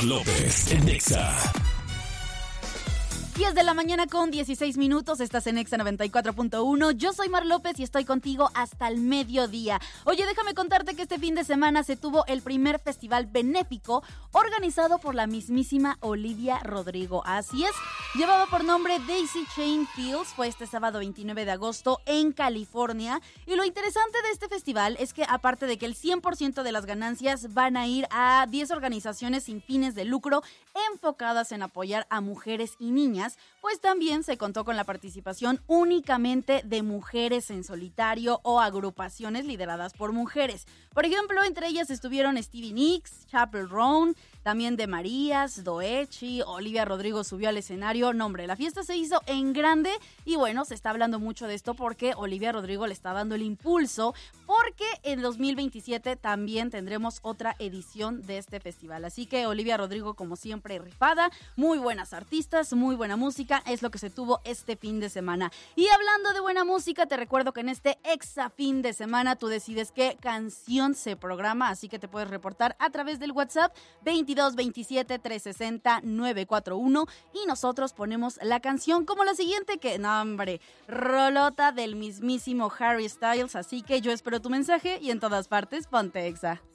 López en Exa. 10 de la mañana con 16 minutos, estás en Exa 94.1, yo soy Mar López y estoy contigo hasta el mediodía. Oye, déjame contarte que este fin de semana se tuvo el primer festival benéfico organizado por la mismísima Olivia Rodrigo. Así es, llevaba por nombre Daisy Chain Fields, fue este sábado 29 de agosto en California. Y lo interesante de este festival es que aparte de que el 100% de las ganancias van a ir a 10 organizaciones sin fines de lucro enfocadas en apoyar a mujeres y niñas, pues también se contó con la participación únicamente de mujeres en solitario o agrupaciones lideradas por mujeres. Por ejemplo, entre ellas estuvieron Stevie Nicks, Chappell Roan, también de Marías, Doechi, Olivia Rodrigo subió al escenario. No, hombre, la fiesta se hizo en grande y bueno, se está hablando mucho de esto porque Olivia Rodrigo le está dando el impulso, porque en 2027 también tendremos otra edición de este festival. Así que Olivia Rodrigo, como siempre, rifada, muy buenas artistas, muy buena música, es lo que se tuvo este fin de semana. Y hablando de buena música, te recuerdo que en este Exa fin de semana tú decides qué canción se programa, así que te puedes reportar a través del WhatsApp 2227-360-941 y nosotros ponemos la canción como la siguiente, que, no hombre, rolota del mismísimo Harry Styles, así que yo espero tu mensaje y en todas partes ponte Exa.